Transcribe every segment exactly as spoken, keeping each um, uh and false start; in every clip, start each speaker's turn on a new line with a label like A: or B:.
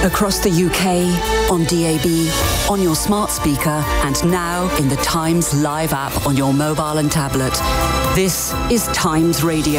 A: Across the U K, on D A B, on your smart speaker, and now in the Times Live app on your mobile and tablet. This is Times Radio.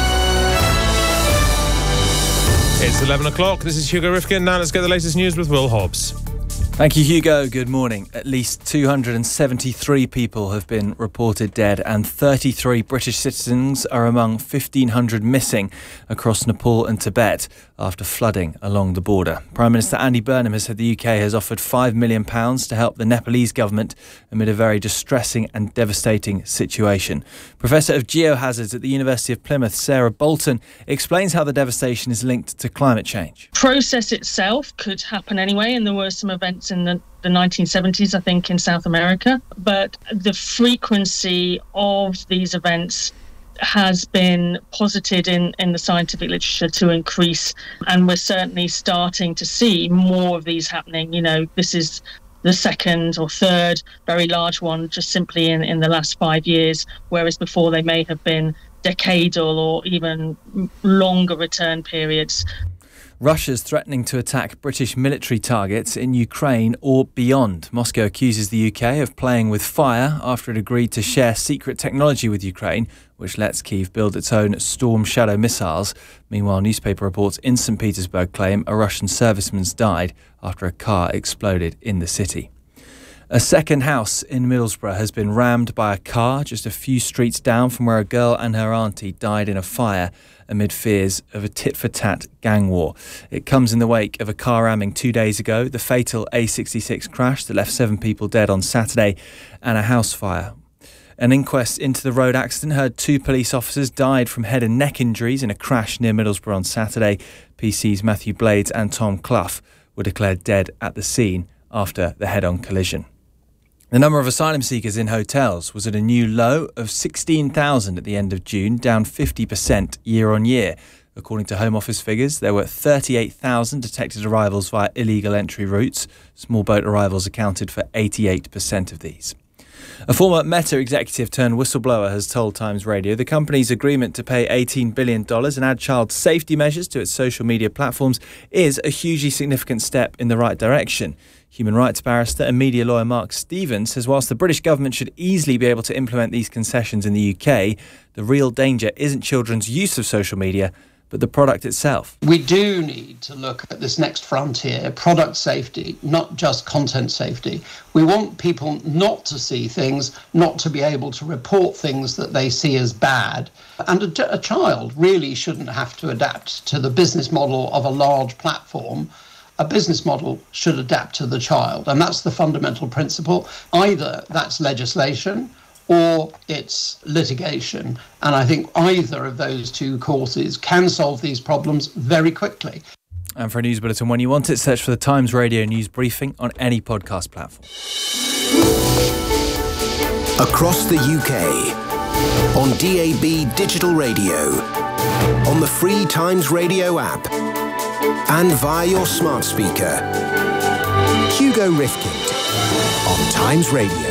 B: It's eleven o'clock. This is Hugo Rifkin. Now let's get the latest news with Will Hobbs.
C: Thank you, Hugo. Good morning. At least two hundred seventy-three people have been reported dead and thirty-three British citizens are among fifteen hundred missing across Nepal and Tibet after flooding along the border. Prime Minister Andy Burnham has said the U K has offered five million pounds to help the Nepalese government amid a very distressing and devastating situation. Professor of Geohazards at the University of Plymouth, Sarah Bolton, explains how the devastation is linked to climate change.
D: Process itself could happen anyway, and there were some events in the, the nineteen seventies, I think, in South America. But the frequency of these events has been posited in, in the scientific literature to increase. And we're certainly starting to see more of these happening. You know, this is the second or third very large one just simply in, in the last five years, whereas before they may have been decadal or even longer return periods.
C: Russia's threatening to attack British military targets in Ukraine or beyond. Moscow accuses the U K of playing with fire after it agreed to share secret technology with Ukraine, which lets Kyiv build its own Storm Shadow missiles. Meanwhile, newspaper reports in Saint Petersburg claim a Russian serviceman's died after a car exploded in the city. A second house in Middlesbrough has been rammed by a car just a few streets down from where a girl and her auntie died in a fire amid fears of a tit-for-tat gang war. It comes in the wake of a car ramming two days ago, the fatal A sixty-six crash that left seven people dead on Saturday, and a house fire. An inquest into the road accident heard two police officers died from head and neck injuries in a crash near Middlesbrough on Saturday. P C's Matthew Blades and Tom Clough were declared dead at the scene after the head-on collision. The number of asylum seekers in hotels was at a new low of sixteen thousand at the end of June, down fifty percent year on year. According to Home Office figures, there were thirty-eight thousand detected arrivals via illegal entry routes. Small boat arrivals accounted for eighty-eight percent of these. A former Meta executive turned whistleblower has told Times Radio the company's agreement to pay eighteen billion dollars and add child safety measures to its social media platforms is a hugely significant step in the right direction. Human rights barrister and media lawyer Mark Stevens says whilst the British government should easily be able to implement these concessions in the U K, the real danger isn't children's use of social media, but the product itself.
E: We do need to look at this next frontier, product safety, not just content safety. We want people not to see things, not to be able to report things that they see as bad. And a, a child really shouldn't have to adapt to the business model of a large platform. A business model should adapt to the child. And that's the fundamental principle. Either that's legislation or it's litigation. And I think either of those two courses can solve these problems very quickly.
C: And for a news bulletin when you want it, search for the Times Radio News Briefing on any podcast platform.
F: Across the U K, on D A B Digital Radio, on the free Times Radio app, and via your smart speaker. Hugo Rifkin on Times Radio.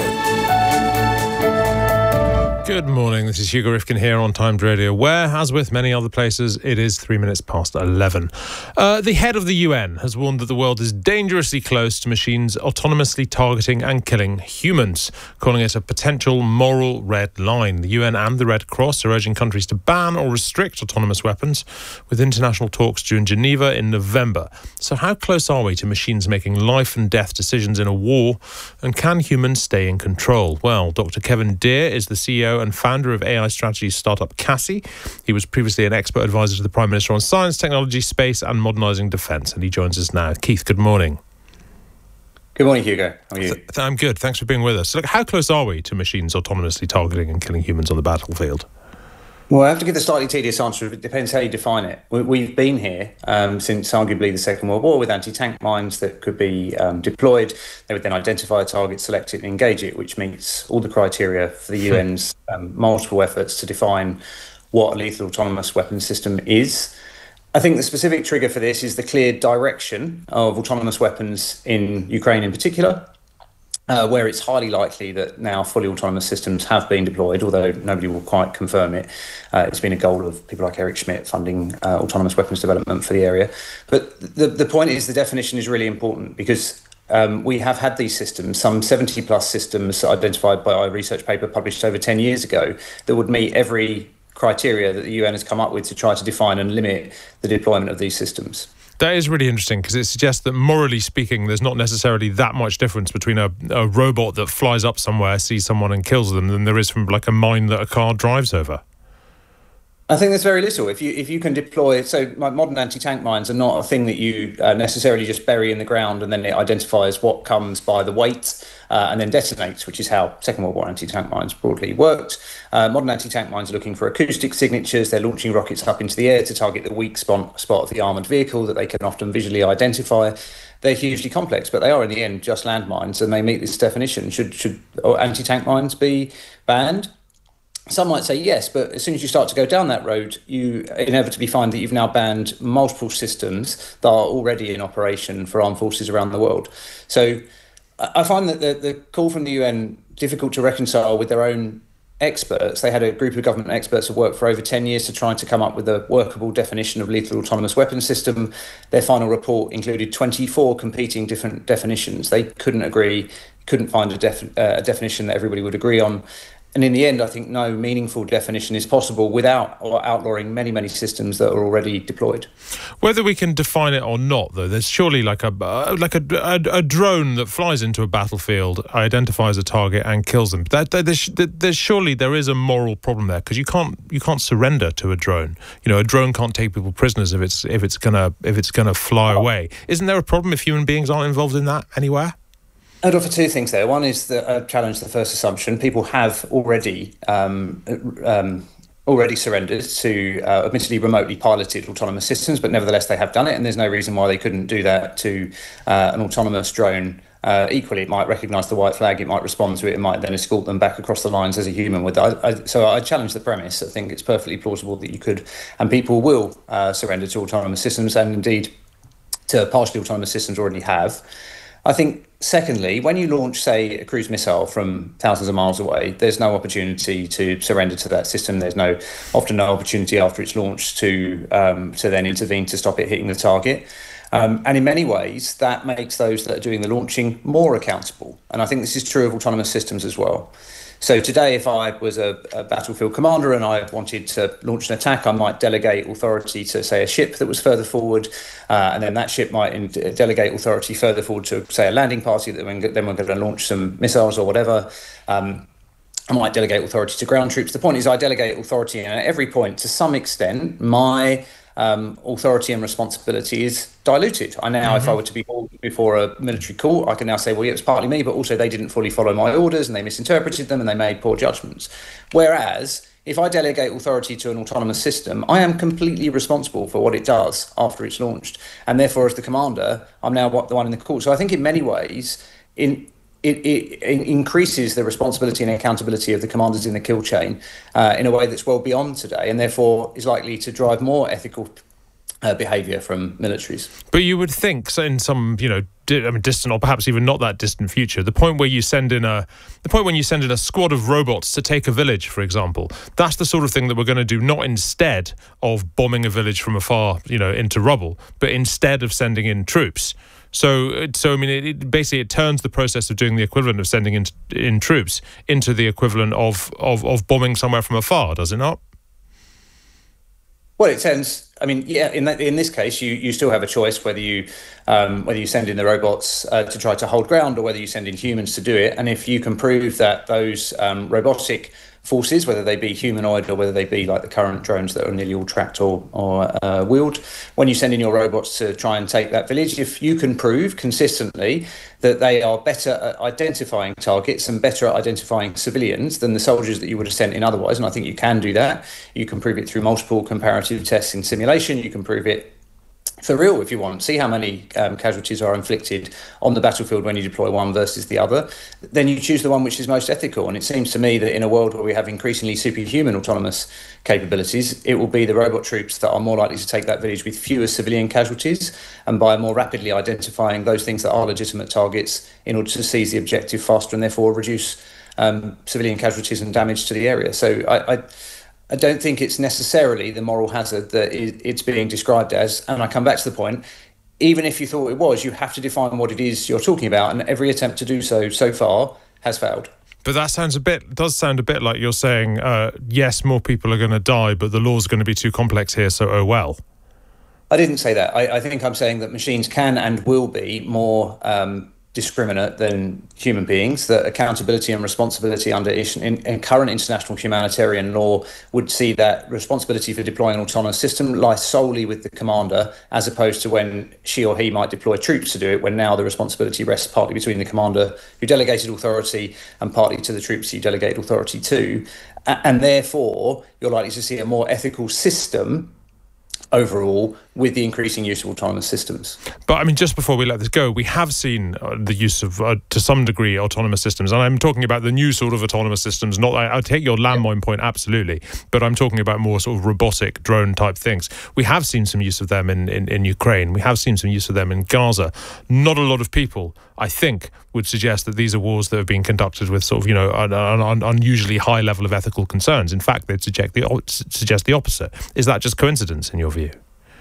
B: Good morning, this is Hugo Rifkin here on Times Radio, where, as with many other places, it is three minutes past eleven. Uh, the head of the U N has warned that the world is dangerously close to machines autonomously targeting and killing humans, calling it a potential moral red line. The U N and the Red Cross are urging countries to ban or restrict autonomous weapons, with international talks due in Geneva in November. So how close are we to machines making life and death decisions in a war, and can humans stay in control? Well, Doctor Kevin Deere is the C E O and founder of A I strategy startup Cassie. He was previously an expert advisor to the Prime Minister on science, technology, space and modernising defence, and he joins us now. Keith, good morning.
G: Good morning, Hugo. How are you?
B: Th- I'm good. Thanks for being with us. So, look, how close are we to machines autonomously targeting and killing humans on the battlefield?
G: Well, I have to give the slightly tedious answer. It depends how you define it. We, we've been here um, since arguably the Second World War with anti-tank mines that could be um, deployed. They would then identify a target, select it and engage it, which meets all the criteria for the U N's um, multiple efforts to define what a lethal autonomous weapons system is. I think the specific trigger for this is the clear direction of autonomous weapons in Ukraine in particular. Uh, where it's highly likely that now fully autonomous systems have been deployed, although nobody will quite confirm it. Uh, it's been a goal of people like Eric Schmidt funding uh, autonomous weapons development for the area. But the, the point is the definition is really important, because um, we have had these systems, some seventy plus systems identified by a research paper published over ten years ago, that would meet every criteria that the U N has come up with to try to define and limit the deployment of these systems.
B: That is really interesting, because it suggests that, morally speaking, there's not necessarily that much difference between a, a robot that flies up somewhere, sees someone and kills them, than there is from like a mine that a car drives over.
G: I think there's very little. If you if you can deploy, so modern anti-tank mines are not a thing that you uh, necessarily just bury in the ground and then it identifies what comes by the weight uh, and then detonates, which is how Second World War anti-tank mines broadly worked. Uh, modern anti-tank mines are looking for acoustic signatures. They're launching rockets up into the air to target the weak spot, spot of the armoured vehicle that they can often visually identify. They're hugely complex, but they are in the end just landmines, and they meet this definition. Should should anti-tank mines be banned? Some might say yes, but as soon as you start to go down that road, you inevitably find that you've now banned multiple systems that are already in operation for armed forces around the world. So I find that the, the call from the U N difficult to reconcile with their own experts. They had a group of government experts who worked for over ten years to try to come up with a workable definition of lethal autonomous weapons system. Their final report included twenty-four competing different definitions. They couldn't agree, couldn't find a, def- uh, a definition that everybody would agree on. And in the end, I think no meaningful definition is possible without or outlawing many, many systems that are already deployed.
B: Whether we can define it or not, though, there's surely like a uh, like a, a, a drone that flies into a battlefield, identifies a target, and kills them. That, that there's, there's surely there is a moral problem there, because you can't you can't surrender to a drone. You know, a drone can't take people prisoners if it's if it's gonna if it's gonna fly away. Isn't there a problem if human beings aren't involved in that anywhere?
G: I'd offer two things there. One is that I challenge the first assumption. People have already um, um, already surrendered to uh, admittedly remotely piloted autonomous systems, but nevertheless they have done it, and there's no reason why they couldn't do that to uh, an autonomous drone. Uh, equally, it might recognise the white flag, it might respond to it, it might then escort them back across the lines as a human would. I, I, so I challenge the premise. I think it's perfectly plausible that you could, and people will uh, surrender to autonomous systems, and indeed to partially autonomous systems already have. I think, secondly, when you launch, say, a cruise missile from thousands of miles away, there's no opportunity to surrender to that system. There's no, often no opportunity after it's launched to um, to then intervene to stop it hitting the target. Um, and in many ways, that makes those that are doing the launching more accountable. And I think this is true of autonomous systems as well. So today, if I was a, a battlefield commander and I wanted to launch an attack, I might delegate authority to, say, a ship that was further forward, uh, and then that ship might in- delegate authority further forward to, say, a landing party that then we're going to launch some missiles or whatever. Um, I might delegate authority to ground troops. The point is I delegate authority, and at every point, to some extent, my Um, authority and responsibility is diluted. I now, mm-hmm. if I were to be called before a military court, I can now say, well, yeah, it was partly me, but also they didn't fully follow my orders and they misinterpreted them and they made poor judgments. Whereas if I delegate authority to an autonomous system, I am completely responsible for what it does after it's launched. And therefore, as the commander, I'm now the one in the court. So I think in many ways, in It, it, it increases the responsibility and accountability of the commanders in the kill chain uh, in a way that's well beyond today, and therefore is likely to drive more ethical uh, behaviour from militaries.
B: But you would think, so in some, you know, di- I mean, distant or perhaps even not that distant future, the point where you send in a, the point when you send in a squad of robots to take a village, for example, that's the sort of thing that we're going to do, not instead of bombing a village from afar, you know, into rubble, but instead of sending in troops. So, so I mean, it, it basically it turns the process of doing the equivalent of sending in in troops into the equivalent of of, of bombing somewhere from afar, does it not?
G: Well, it tends. I mean, yeah. In that, in this case, you, you still have a choice whether you um, whether you send in the robots uh, to try to hold ground or whether you send in humans to do it. And if you can prove that those um, robotic forces, whether they be humanoid or whether they be like the current drones that are nearly all tracked or, or uh, wheeled, when you send in your robots to try and take that village, if you can prove consistently that they are better at identifying targets and better at identifying civilians than the soldiers that you would have sent in otherwise, and I think you can do that. You can prove it through multiple comparative tests in simulation. You can prove it for real, if you want, see how many um, casualties are inflicted on the battlefield when you deploy one versus the other, then you choose the one which is most ethical. And it seems to me that in a world where we have increasingly superhuman autonomous capabilities, it will be the robot troops that are more likely to take that village with fewer civilian casualties, and by more rapidly identifying those things that are legitimate targets in order to seize the objective faster and therefore reduce um, civilian casualties and damage to the area. So I, I I don't think it's necessarily the moral hazard that it's being described as. And I come back to the point, even if you thought it was, you have to define what it is you're talking about. And every attempt to do so so far has failed.
B: But that sounds a bit, does sound a bit like you're saying, uh, yes, more people are going to die, but the law's going to be too complex here, so oh well.
G: I didn't say that. I, I think I'm saying that machines can and will be more um, discriminate than human beings, that accountability and responsibility under in, in current international humanitarian law would see that responsibility for deploying an autonomous system lies solely with the commander, as opposed to when she or he might deploy troops to do it, when now the responsibility rests partly between the commander who delegated authority and partly to the troops who delegated authority to. And therefore, you're likely to see a more ethical system overall with the increasing use of autonomous systems.
B: But I mean, just before we let this go, we have seen uh, the use of, uh, to some degree, autonomous systems. And I'm talking about the new sort of autonomous systems. Not, I, I take your landmine yeah. point, absolutely. But I'm talking about more sort of robotic drone type things. We have seen some use of them in, in, in Ukraine. We have seen some use of them in Gaza. Not a lot of people, I think, would suggest that these are wars that have been conducted with sort of, you know, an, an unusually high level of ethical concerns. In fact, they'd suggest the, suggest the opposite. Is that just coincidence in your view?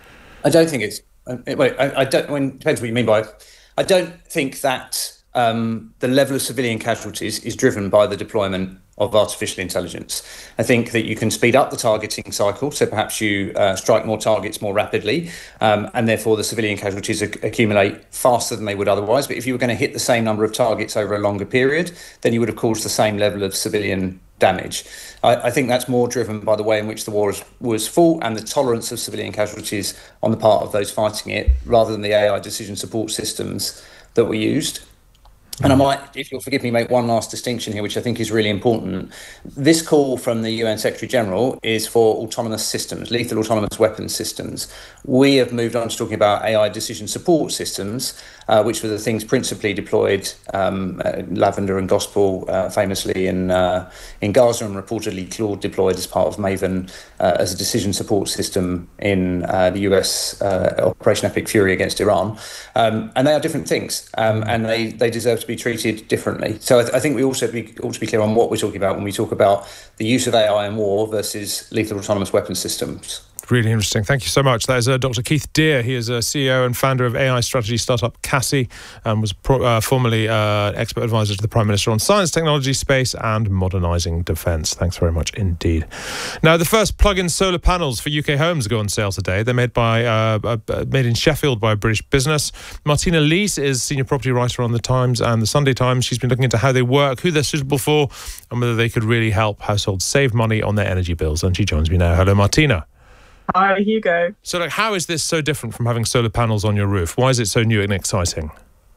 G: I don't think it's. Wait, I, I don't. I mean, it depends what you mean by it. I don't think that um, the level of civilian casualties is driven by the deployment of artificial intelligence. I think that you can speed up the targeting cycle, so perhaps you uh, strike more targets more rapidly, um, and therefore the civilian casualties ac- accumulate faster than they would otherwise. But if you were going to hit the same number of targets over a longer period, then you would have caused the same level of civilian damage. I, I think that's more driven by the way in which the war was, was fought and the tolerance of civilian casualties on the part of those fighting it, rather than the A I decision support systems that were used. And I might, if you'll forgive me, make one last distinction here, which I think is really important. This call from the U N Secretary General is for autonomous systems, lethal autonomous weapons systems. We have moved on to talking about A I decision support systems, uh, which were the things principally deployed, um, uh, Lavender and Gospel uh, famously in uh, in Gaza, and reportedly Claude deployed as part of Maven uh, as a decision support system in uh, the U S uh, Operation Epic Fury against Iran. Um, and they are different things, um, and they, they deserve to be treated differently. So I, th- I think we also be, ought to be clear on what we're talking about when we talk about the use of A I in war versus lethal autonomous weapons systems.
B: Really interesting. Thank you so much. That is uh, Doctor Keith Deer. He is a C E O and founder of A I strategy startup Cassie, and was pro- uh, formerly uh, expert advisor to the Prime Minister on science, technology, space, and modernising defence. Thanks very much indeed. Now, the first plug-in solar panels for U K homes go on sale today. They're made by uh, uh, made in Sheffield by a British business. Martina Lees is senior property writer on the Times and the Sunday Times. She's been looking into how they work, who they're suitable for, and whether they could really help households save money on their energy bills. And she joins me now. Hello, Martina.
H: Hi, Hugo.
B: So, like, how is this so different from having solar panels on your roof? Why is it so new and exciting?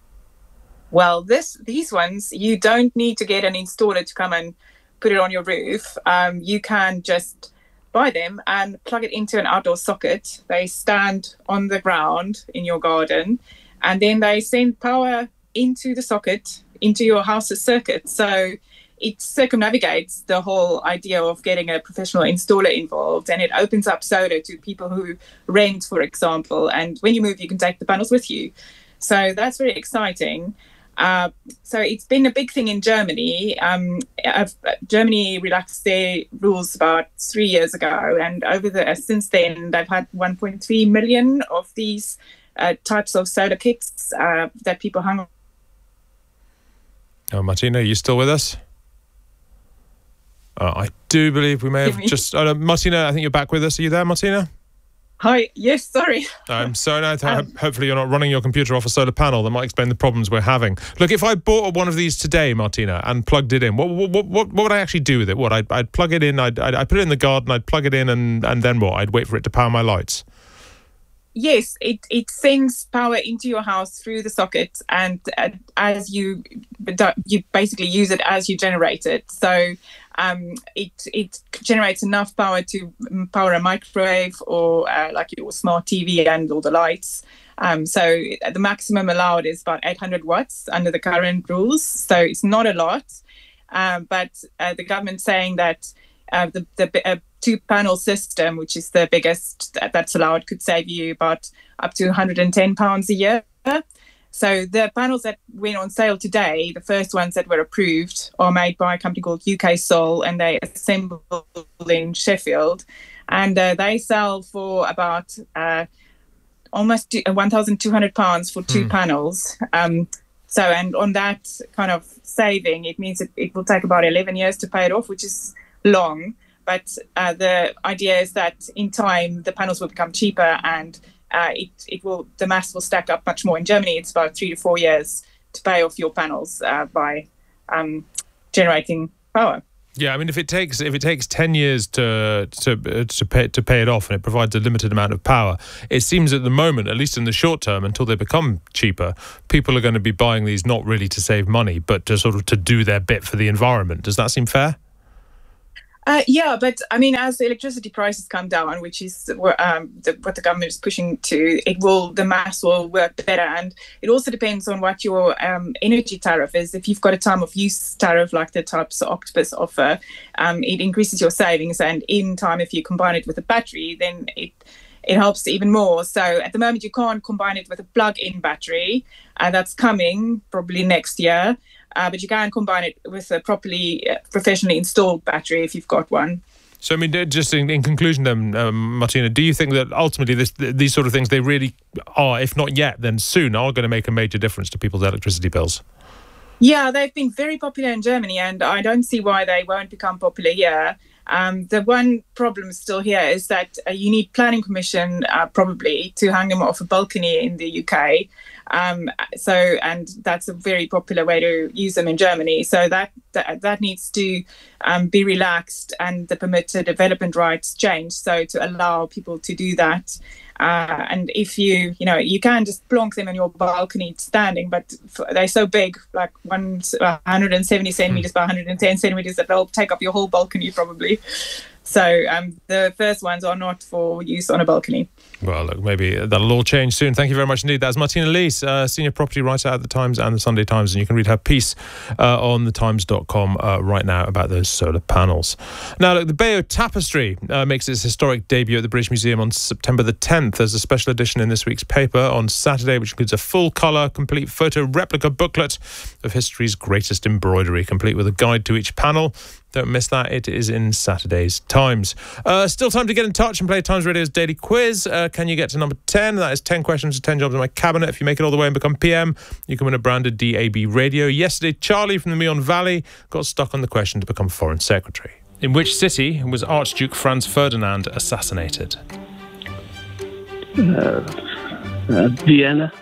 H: Well, this these ones, you don't need to get an installer to come and put it on your roof. Um, you can just buy them and plug it into an outdoor socket. They stand on the ground in your garden, and then they send power into the socket, into your house's circuit. So it circumnavigates the whole idea of getting a professional installer involved, and it opens up solar to people who rent, for example. And when you move, you can take the panels with you. So that's very exciting. Uh, so it's been a big thing in Germany. Um, I've, Germany relaxed their rules about three years ago, and over the since then they've had one point three million of these uh, types of solar kits uh, that people hung on.
B: Oh, Martina, are you still with us? Uh, I do believe we may have just... Uh, Martina, I think you're back with us. Are you there, Martina?
H: Hi. Yes, sorry.
B: I'm so now. Um, hopefully you're not running your computer off a solar panel. That might explain the problems we're having. Look, if I bought one of these today, Martina, and plugged it in, what what what, what would I actually do with it? What, I'd, I'd plug it in, I'd, I'd, I'd put it in the garden, I'd plug it in, and, and then what? I'd wait for it to power my lights.
H: Yes, it, it sends power into your house through the socket, and uh, as you you basically use it as you generate it. So um, it it generates enough power to power a microwave or uh, like your smart T V and all the lights. Um, so the maximum allowed is about eight hundred watts under the current rules. So it's not a lot, um, but uh, the government's saying that uh, the, the uh, two-panel system, which is the biggest that, that's allowed, could save you about up to one hundred ten pounds a year. So the panels that went on sale today, the first ones that were approved, are made by a company called U K Sol, and they assembled in Sheffield, and uh, they sell for about uh, almost one thousand two hundred pounds for two mm. panels. Um, so, and on that kind of saving, it means it, it will take about eleven years to pay it off, which is long. But uh, the idea is that in time, the panels will become cheaper, and uh, it, it will the mass will stack up much more. In Germany, it's about three to four years to pay off your panels uh, by um, generating power.
B: Yeah, I mean, if it takes if it takes ten years to to to pay to pay it off, and it provides a limited amount of power, it seems at the moment, at least in the short term, until they become cheaper, people are going to be buying these not really to save money, but to sort of to do their bit for the environment. Does that seem fair?
H: Uh, yeah, but I mean, as the electricity prices come down, which is um, the, what the government is pushing to, it will the mass will work better, and it also depends on what your um, energy tariff is. If you've got a time of use tariff like the types Octopus offer, um, it increases your savings, and in time, if you combine it with a battery, then it it helps even more. So at the moment, you can't combine it with a plug-in battery. Uh, that's coming probably next year. Uh, but you can combine it with a properly uh, professionally installed battery if you've got one.
B: So, I mean, just in, in conclusion then, um, Martina, do you think that ultimately this, these sort of things, they really are, if not yet, then soon are going to make a major difference to people's electricity bills?
H: Yeah, they've been very popular in Germany, and I don't see why they won't become popular here. Um, the one problem still here is that uh, you need planning permission uh, probably to hang them off a balcony in the U K. Um, so, and that's a very popular way to use them in Germany. So that that, that needs to um, be relaxed, and the permitted development rights changed, so to allow people to do that. Uh, and if you, you know, you can just plonk them in your balcony standing, but they're so big, like one hundred seventy centimeters by one hundred ten centimeters, that they'll take up your whole balcony probably. So um, the first ones are not for use on a balcony.
B: Well, look, maybe that'll all change soon. Thank you very much indeed. That's Martina Lees, uh, senior property writer at The Times and The Sunday Times, and you can read her piece uh, on the times dot com uh, right now about those solar panels. Now, look, the Bayeux Tapestry uh, makes its historic debut at the British Museum on September the tenth. There's a special edition in this week's paper on Saturday, which includes a full-colour, complete photo replica booklet of history's greatest embroidery, complete with a guide to each panel. Don't miss that. It is in Saturday's Times. Uh, still time to get in touch and play Times Radio's daily quiz. Uh, can you get to number ten? That is ten questions to ten jobs in my cabinet. If you make it all the way and become P M, you can win a branded D A B radio. Yesterday, Charlie from the Meon Valley got stuck on the question to become Foreign Secretary. In which city was Archduke Franz Ferdinand assassinated?
I: Uh, uh, Vienna.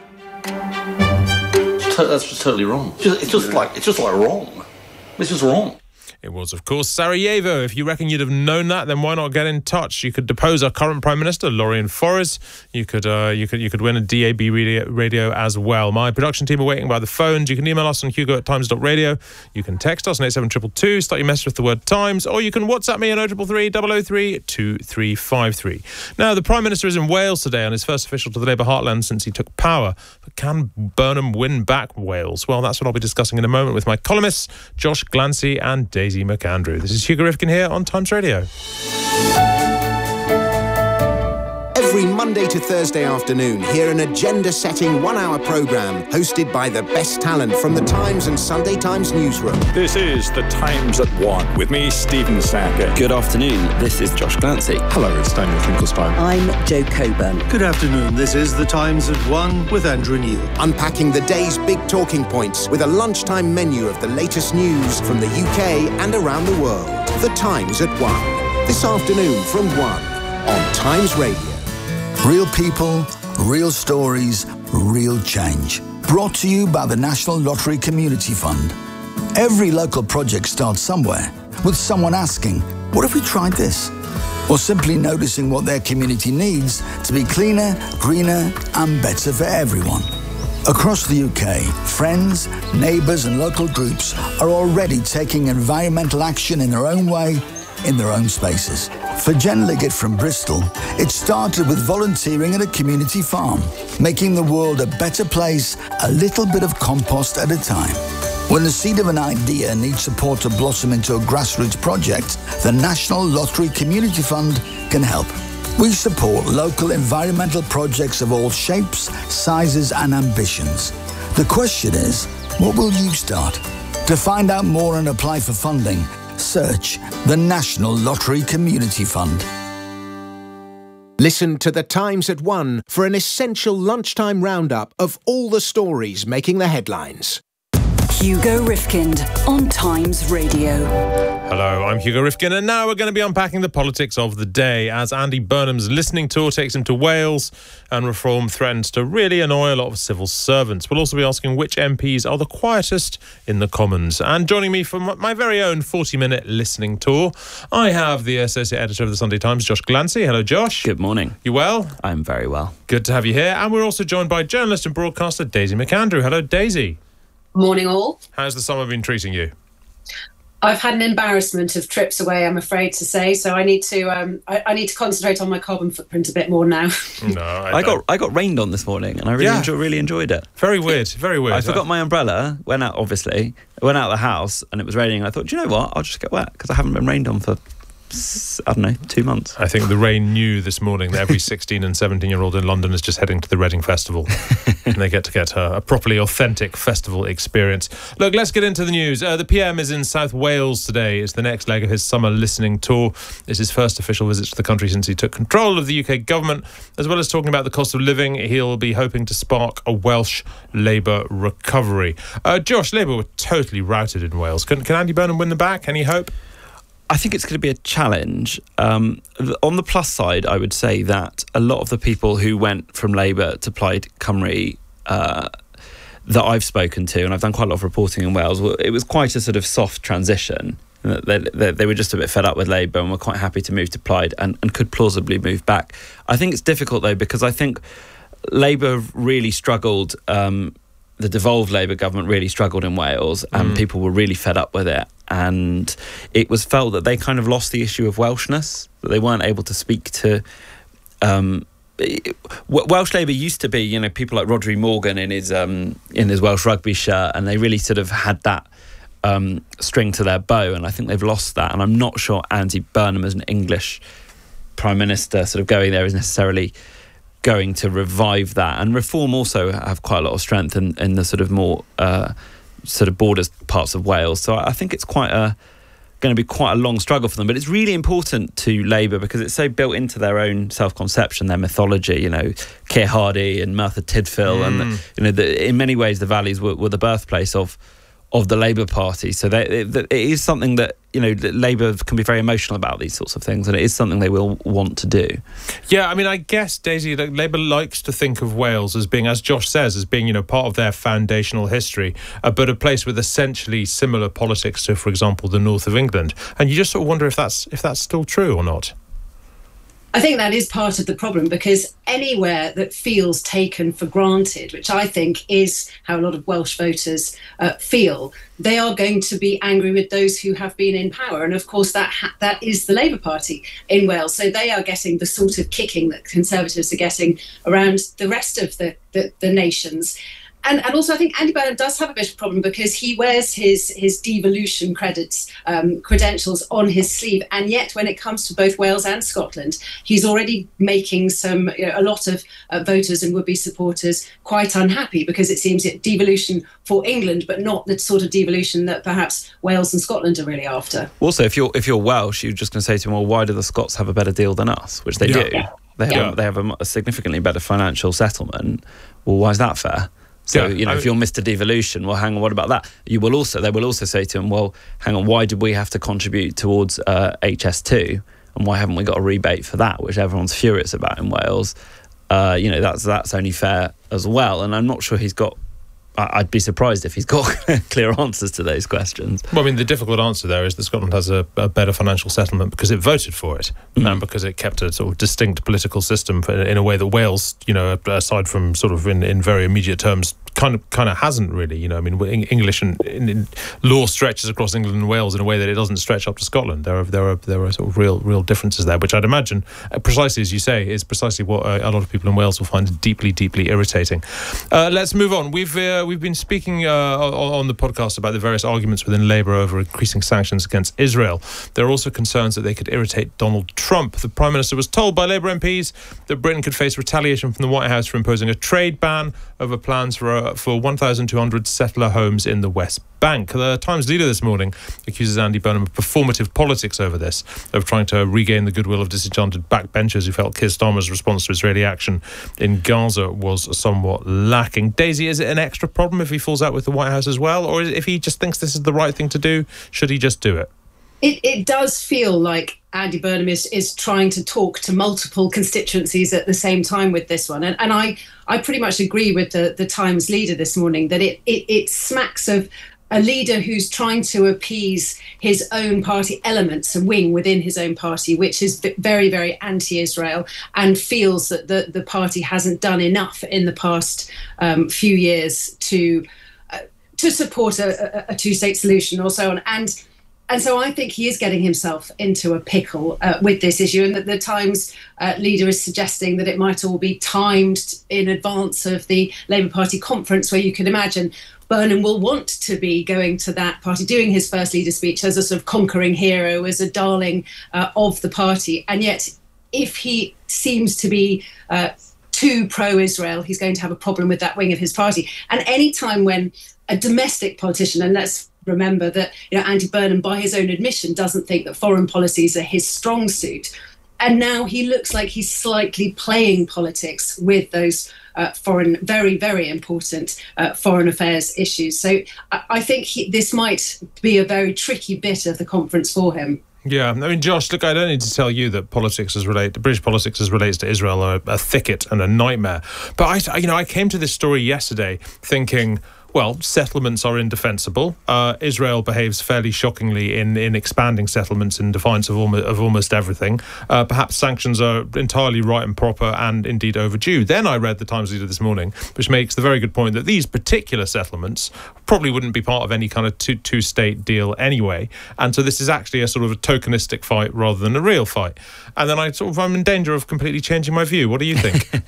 J: That's just totally wrong. It's just, it's just like it's just like wrong. It's just wrong.
B: It was, of course, Sarajevo. If you reckon you'd have known that, then why not get in touch? You could depose our current Prime Minister, Lorien Forres. You could uh, you could, you could win a D A B radio, radio as well. My production team are waiting by the phones. You can email us on hugo at times dot radio. You can text us on eight seven two two two, start your message with the word Times, or you can WhatsApp me on oh three three three, double oh three, two three five three. Now, the Prime Minister is in Wales today on his first official to the Labour heartland since he took power. But can Burnham win back Wales? Well, that's what I'll be discussing in a moment with my columnists, Josh Glancy and Daisy McAndrew. This is Hugo Rifkin here on Times Radio.
F: Every Monday to Thursday afternoon, hear an agenda-setting one-hour programme hosted by the best talent from the Times and Sunday Times newsroom.
K: This is The Times at One with me, Stephen Sacker.
L: Good afternoon, this is Josh Glancy.
M: Hello, it's Daniel Finkelstein.
N: I'm Jo Coburn.
O: Good afternoon, this is The Times at One with Andrew Neil.
F: Unpacking the day's big talking points with a lunchtime menu of the latest news from the U K and around the world. The Times at One. This afternoon from one on Times Radio.
P: Real people, real stories, real change. Brought to you by the National Lottery Community Fund. Every local project starts somewhere, with someone asking, what if we tried this? Or simply noticing what their community needs to be cleaner, greener, and better for everyone. Across the U K, friends, neighbours and local groups are already taking environmental action in their own way, in their own spaces. For Jen Liggett from Bristol, it started with volunteering at a community farm, making the world a better place, a little bit of compost at a time. When the seed of an idea needs support to blossom into a grassroots project, the National Lottery Community Fund can help. We support local environmental projects of all shapes, sizes and ambitions. The question is, what will you start? To find out more and apply for funding, search the National Lottery Community Fund.
M: Listen to The Times at one for an essential lunchtime roundup of all the stories making the headlines.
A: Hugo Rifkind on Times Radio.
B: Hello, I'm Hugo Rifkind, and now we're going to be unpacking the politics of the day as Andy Burnham's listening tour takes him to Wales and reform threatens to really annoy a lot of civil servants. We'll also be asking which M Ps are the quietest in the Commons. And joining me for my very own forty-minute listening tour, I have the Associate Editor of the Sunday Times, Josh Glancy. Hello, Josh.
L: Good morning.
B: You well?
L: I'm very well.
B: Good to have you here. And we're also joined by journalist and broadcaster Daisy McAndrew. Hello, Daisy.
N: Morning all.
B: How's the summer been treating you?
N: I've had an embarrassment of trips away, I'm afraid to say, so I need to um, I, I need to concentrate on my carbon footprint a bit more now.
B: No, I,
L: I got I got rained on this morning, and I really
B: Yeah.
L: enjoy, really enjoyed it.
B: Very weird, very weird.
L: I forgot my umbrella. Went out, obviously. Went out of the house, and it was raining. And I thought, do you know what? I'll just get wet because I haven't been rained on for, I don't know, two months.
B: I think the rain knew this morning that every sixteen and seventeen year old in London is just heading to the Reading Festival and they get to get a, a properly authentic festival experience. Look, let's get into the news. Uh, the P M is in South Wales today. It's the next leg of his summer listening tour. It's his first official visit to the country since he took control of the U K government. As well as talking about the cost of living, he'll be hoping to spark a Welsh Labour recovery. Uh, Josh, Labour were totally routed in Wales. Can, can Andy Burnham win them back? Any hope?
L: I think it's going to be a challenge. Um, on the plus side, I would say that a lot of the people who went from Labour to Plaid Cymru uh, that I've spoken to, and I've done quite a lot of reporting in Wales, it was quite a sort of soft transition. They, they, they were just a bit fed up with Labour and were quite happy to move to Plaid and, and could plausibly move back. I think it's difficult, though, because I think Labour really struggled... Um, the devolved Labour government really struggled in Wales and mm. people were really fed up with it. And it was felt that they kind of lost the issue of Welshness, that they weren't able to speak to... Um, Welsh Labour used to be, you know, people like Rhodri Morgan in his um, in his Welsh rugby shirt, and they really sort of had that um, string to their bow, and I think they've lost that. And I'm not sure Andy Burnham, as an English Prime Minister, sort of going there is necessarily... going to revive that. And Reform also have quite a lot of strength in, in the sort of more uh, sort of borders parts of Wales. So I think it's quite a going to be quite a long struggle for them. But it's really important to Labour because it's so built into their own self-conception, their mythology. You know, Keir Hardie and Merthyr Tydfil, mm. and the, you know, the, in many ways the valleys were, were the birthplace of of the Labour Party. So they, it, it is something that, you know, Labour can be very emotional about these sorts of things, and it is something they will want to do.
B: Yeah, I mean, I guess, Daisy, like, Labour likes to think of Wales as being, as Josh says, as being, you know, part of their foundational history, uh, but a place with essentially similar politics to, for example, the north of England. And you just sort of wonder if that's if that's still true or not.
N: I think that is part of the problem, because anywhere that feels taken for granted, which I think is how a lot of Welsh voters uh, feel, they are going to be angry with those who have been in power. And of course, that ha- that is the Labour Party in Wales. So they are getting the sort of kicking that Conservatives are getting around the rest of the, the, the nations. And, and also, I think Andy Burnham does have a bit of a problem because he wears his his devolution credits, um, credentials on his sleeve. And yet, when it comes to both Wales and Scotland, he's already making some you know, a lot of uh, voters and would-be supporters quite unhappy, because it seems it devolution for England, but not the sort of devolution that perhaps Wales and Scotland are really after.
L: Also, if you're if you're Welsh, you're just going to say to him, well, why do the Scots have a better deal than us? Which they yeah. do.
N: Yeah.
L: They have,
N: yeah.
L: a, they have a, a significantly better financial settlement. Well, why is that fair? So, yeah, you know, I mean, if you're Mister Devolution, well, hang on, what about that? You will also, they will also say to him, well, hang on, why did we have to contribute towards uh, H S two? And why haven't we got a rebate for that, which everyone's furious about in Wales? Uh, you know, that's that's only fair as well. And I'm not sure he's got, I'd be surprised if he's got clear answers to those questions.
B: Well, I mean, the difficult answer there is that Scotland has a, a better financial settlement because it voted for it, mm. and because it kept a sort of distinct political system for, in a way that Wales, you know, aside from sort of in, in very immediate terms, kind of kind of hasn't really. You know, I mean, English and, and law stretches across England and Wales in a way that it doesn't stretch up to Scotland. There are there are there are sort of real real differences there, which I'd imagine, uh, precisely as you say, is precisely what uh, a lot of people in Wales will find deeply deeply irritating. Uh, let's move on. We've uh, we've been speaking uh, on the podcast about the various arguments within Labour over increasing sanctions against Israel. There are also concerns that they could irritate Donald Trump. The Prime Minister was told by Labour M Ps that Britain could face retaliation from the White House for imposing a trade ban over plans for uh, for one thousand two hundred settler homes in the West Bank. The Times leader this morning accuses Andy Burnham of performative politics over this, of trying to regain the goodwill of disenchanted backbenchers who felt Keir Starmer's response to Israeli action in Gaza was somewhat lacking. Daisy, is it an extra problem if he falls out with the White House as well, or if he just thinks this is the right thing to do, should he just do it?
N: It, it does feel like Andy Burnham is, is trying to talk to multiple constituencies at the same time with this one. And, and I, I pretty much agree with the, the Times leader this morning that it, it, it smacks of a leader who's trying to appease his own party elements, a wing within his own party, which is very, very anti-Israel and feels that the, the party hasn't done enough in the past um, few years to uh, to support a, a, a two-state solution or so on. And And so I think he is getting himself into a pickle uh, with this issue, and that the Times uh, leader is suggesting that it might all be timed in advance of the Labour Party conference, where you can imagine Burnham will want to be going to that party, doing his first leader speech as a sort of conquering hero, as a darling uh, of the party. And yet, if he seems to be uh, too pro-Israel, he's going to have a problem with that wing of his party. And any time when a domestic politician, and let's remember that, you know, Andy Burnham, by his own admission, doesn't think that foreign policies are his strong suit. And now he looks like he's slightly playing politics with those uh, foreign, very, very important uh, foreign affairs issues. So I, I think he, this might be a very tricky bit of the conference for him.
B: Yeah, I mean, Josh, look, I don't need to tell you that politics as relate, British politics as relates to Israel are a thicket and a nightmare. But I, you know, I came to this story yesterday thinking, well, settlements are indefensible. Uh, Israel behaves fairly shockingly in, in expanding settlements in defiance of almost, of almost everything. Uh, perhaps sanctions are entirely right and proper and indeed overdue. Then I read the Times leader this morning, which makes the very good point that these particular settlements probably wouldn't be part of any kind of two, two-state deal anyway. And so this is actually a sort of a tokenistic fight rather than a real fight. And then I sort of, I'm in danger of completely changing my view. What do you think?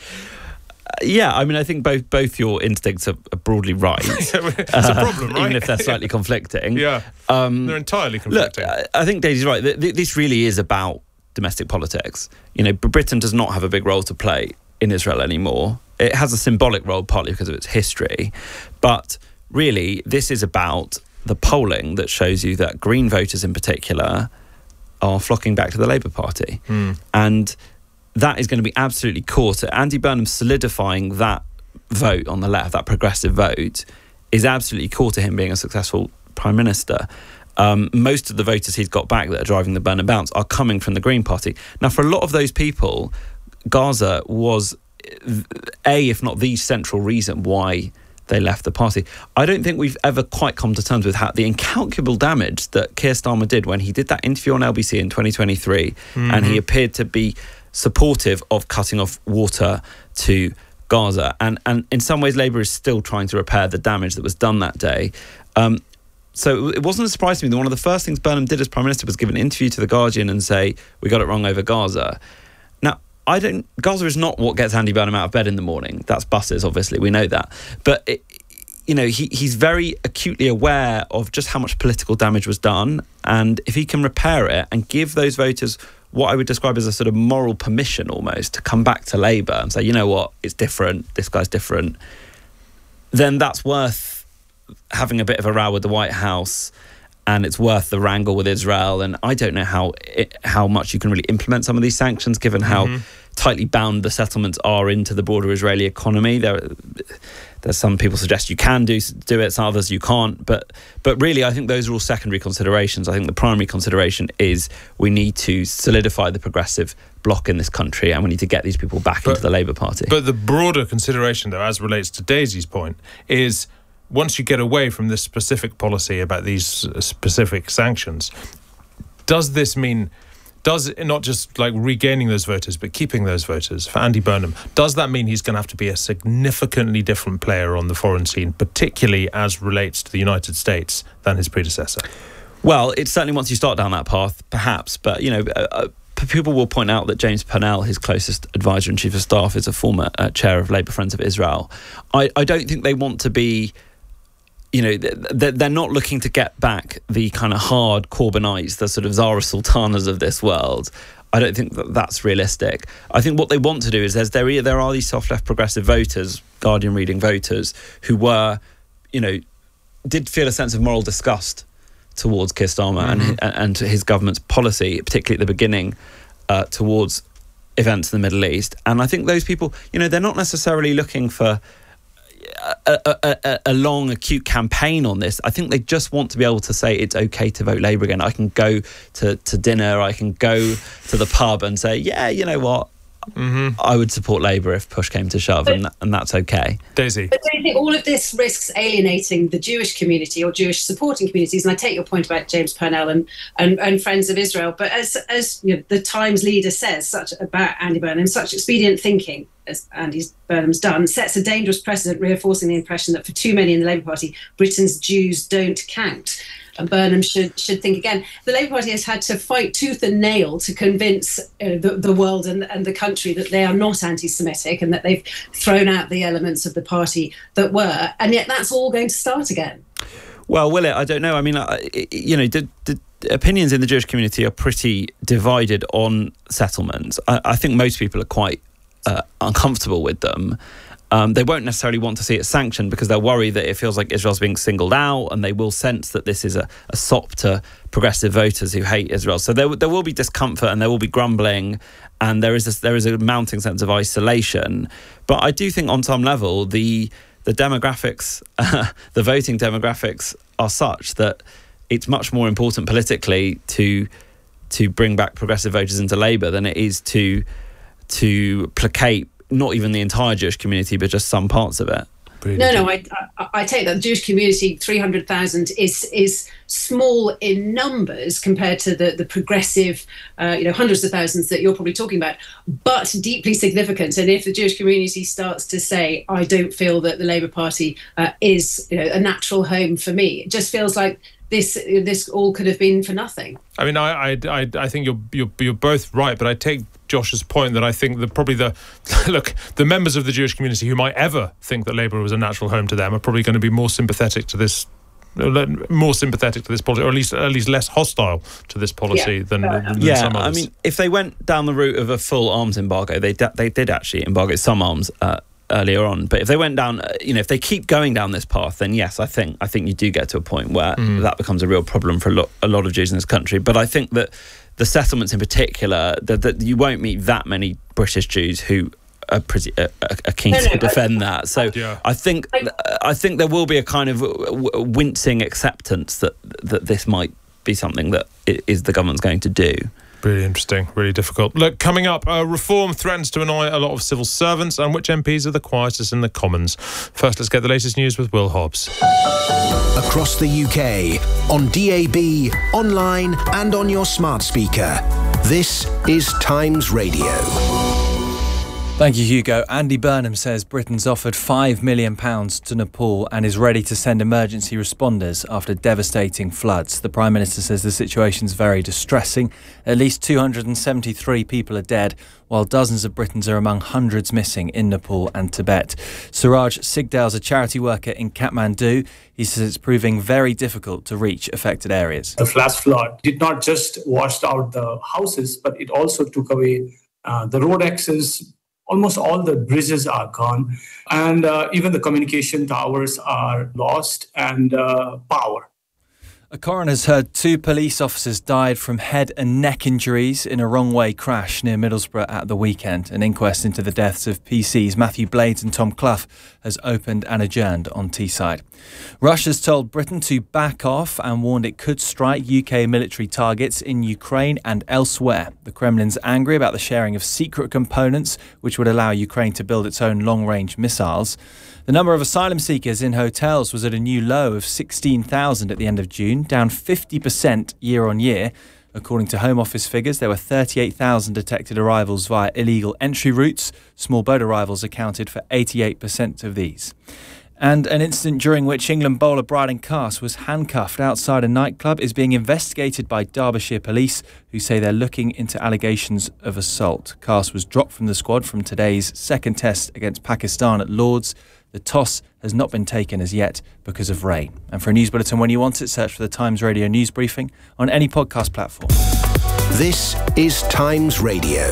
L: Yeah, I mean, I think both both your instincts are, are broadly right.
B: It's a problem, right?
L: Even if they're slightly conflicting.
B: Yeah, um, they're entirely conflicting.
L: Look, I think Daisy's right. This really is about domestic politics. You know, Britain does not have a big role to play in Israel anymore. It has a symbolic role, partly because of its history. But really, this is about the polling that shows you that Green voters in particular are flocking back to the Labour Party. Mm. And that is going to be absolutely core to Andy Burnham solidifying that vote on the left, that progressive vote, is absolutely core to him being a successful Prime Minister. Um, most of the voters he's got back that are driving the Burnham bounce are coming from the Green Party. Now, for a lot of those people, Gaza was a, if not the central reason why they left the party. I don't think we've ever quite come to terms with how the incalculable damage that Keir Starmer did when he did that interview on L B C in twenty twenty-three, mm-hmm. and he appeared to be supportive of cutting off water to Gaza. And, and in some ways, Labour is still trying to repair the damage that was done that day. Um, so it wasn't a surprise to me that one of the first things Burnham did as Prime Minister was give an interview to The Guardian and say, we got it wrong over Gaza. Now, I don't. Gaza is not what gets Andy Burnham out of bed in the morning. That's buses, obviously. We know that. But, it, you know, he, he's very acutely aware of just how much political damage was done. And if he can repair it and give those voters what I would describe as a sort of moral permission almost to come back to Labour and say, you know what, it's different, this guy's different, then that's worth having a bit of a row with the White House, and it's worth the wrangle with Israel. And I don't know how it, how much you can really implement some of these sanctions, given how mm-hmm. tightly bound the settlements are into the broader Israeli economy. There, there's some people suggest you can do do it, some others you can't. But but really, I think those are all secondary considerations. I think the primary consideration is we need to solidify the progressive bloc in this country, and we need to get these people back but, into the Labour Party.
B: But the broader consideration, though, as relates to Daisy's point, is once you get away from this specific policy about these specific sanctions, does this mean does it not just like regaining those voters, but keeping those voters for Andy Burnham? Does that mean he's going to have to be a significantly different player on the foreign scene, particularly as relates to the United States, than his predecessor?
L: Well, it's certainly once you start down that path, perhaps. But, you know, uh, people will point out that James Purnell, his closest advisor and chief of staff, is a former uh, chair of Labour Friends of Israel. I, I don't think they want to be, you know, they're, they're not looking to get back the kind of hard Corbynites, the sort of Zara Sultanas of this world. I don't think that that's realistic. I think what they want to do is there's, there, there are these soft-left progressive voters, Guardian reading voters, who were, you know, did feel a sense of moral disgust towards Keir Starmer mm-hmm. and, and his government's policy, particularly at the beginning, uh, towards events in the Middle East. And I think those people, you know, they're not necessarily looking for a, a, a, a long, acute campaign on this. I think they just want to be able to say it's okay to vote Labour again. I can go to, to dinner, I can go to the pub and say, yeah, you know what, Mm-hmm. I would support Labour if push came to shove, but, and, th- and that's okay.
B: Daisy.
N: But do you think all of this risks alienating the Jewish community or Jewish supporting communities? And I take your point about James Purnell and, and, and Friends of Israel, but as as you know, the Times leader says such about Andy Burnham, such expedient thinking, as Andy Burnham's done, sets a dangerous precedent, reinforcing the impression that for too many in the Labour Party, Britain's Jews don't count. And Burnham should should think again. The Labour Party has had to fight tooth and nail to convince uh, the, the world and, and the country that they are not anti-Semitic and that they've thrown out the elements of the party that were. And yet that's all going to start again.
L: Well, will it? I don't know. I mean, I, you know, the, the opinions in the Jewish community are pretty divided on settlements. I, I think most people are quite uh, uncomfortable with them. Um, they won't necessarily want to see it sanctioned because they'll worry that it feels like Israel's being singled out, and they will sense that this is a, a sop to progressive voters who hate Israel. So there, there will be discomfort and there will be grumbling, and there is a, there is a mounting sense of isolation. But I do think on some level the the demographics, uh, the voting demographics are such that it's much more important politically to to bring back progressive voters into Labour than it is to to placate not even the entire Jewish community, but just some parts of it.
N: Really? No, no, I, I, I take that. The Jewish community, three hundred thousand, is is small in numbers compared to the, the progressive, uh, you know, hundreds of thousands that you're probably talking about, but deeply significant. And if the Jewish community starts to say, I don't feel that the Labour Party uh, is, you know, a natural home for me, it just feels like this this all could have been for nothing.
B: I mean, I I I think you're you're you're both right, but I take Josh's point that I think that probably the look the members of the Jewish community who might ever think that Labour was a natural home to them are probably going to be more sympathetic to this, more sympathetic to this policy, or at least at least less hostile to this policy yeah. than, than
L: yeah.
B: some others.
L: I mean, if they went down the route of a full arms embargo, they d- they did actually embargo some arms Uh, earlier on, but if they went down, you know, if they keep going down this path, then yes, I think I think you do get to a point where mm. that becomes a real problem for a lot, a lot of Jews in this country. But I think that the settlements in particular, that, that you won't meet that many British Jews who are pretty uh, are keen no, no, to defend I, that. So yeah. I think I, I think there will be a kind of wincing acceptance that that this might be something that is the government's going to do.
B: Really interesting, really difficult. Look, coming up, uh, reform threatens to annoy a lot of civil servants, and which M Ps are the quietest in the Commons. First, let's get the latest news with Will Hobbs.
M: Across the U K, on D A B, online and on your smart speaker. This is Times Radio.
C: Thank you, Hugo. Andy Burnham says Britain's offered five million pounds to Nepal and is ready to send emergency responders after devastating floods. The Prime Minister says the situation's very distressing. At least two hundred seventy-three people are dead, while dozens of Britons are among hundreds missing in Nepal and Tibet. Suraj Sigdale's a charity worker in Kathmandu. He says it's proving very difficult to reach affected areas.
Q: The flash flood did not just wash out the houses, but it also took away uh, the road access. Almost all the bridges are gone, and uh, even the communication towers are lost, and uh, power.
C: A coroner's heard two police officers died from head and neck injuries in a wrong-way crash near Middlesbrough at the weekend. An inquest into the deaths of P Cs Matthew Blades and Tom Clough has opened and adjourned on Teesside. Russia's told Britain to back off and warned it could strike U K military targets in Ukraine and elsewhere. The Kremlin's angry about the sharing of secret components which would allow Ukraine to build its own long-range missiles. The number of asylum seekers in hotels was at a new low of sixteen thousand at the end of June, down fifty percent year on year. According to Home Office figures, there were thirty-eight thousand detected arrivals via illegal entry routes. Small boat arrivals accounted for eighty-eight percent of these. And an incident during which England bowler Brydon Cast was handcuffed outside a nightclub is being investigated by Derbyshire police, who say they're looking into allegations of assault. Cast was dropped from the squad from today's second test against Pakistan at Lord's. The toss has not been taken as yet because of rain. And for a news bulletin when you want it, search for the Times Radio News Briefing on any podcast platform.
M: This is Times Radio.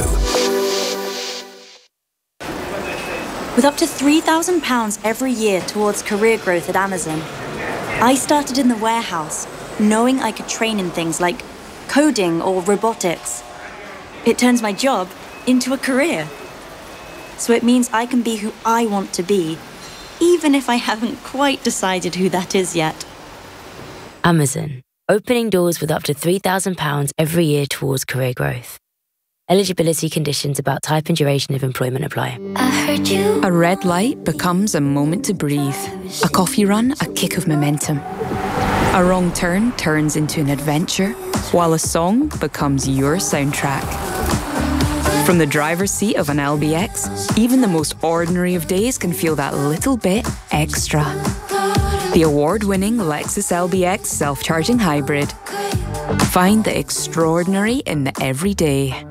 R: With up to three thousand pounds every year towards career growth at Amazon, I started in the warehouse, knowing I could train in things like coding or robotics. It turns my job into a career. So it means I can be who I want to be, even if I haven't quite decided who that is yet.
S: Amazon, opening doors with up to three thousand pounds every year towards career growth. Eligibility conditions about type and duration of employment apply.
T: I heard you. A red light becomes a moment to breathe. A coffee run, a kick of momentum. A wrong turn turns into an adventure, while a song becomes your soundtrack. From the driver's seat of an L B X, even the most ordinary of days can feel that little bit extra. The award-winning Lexus L B X self-charging hybrid. Find the extraordinary in the everyday.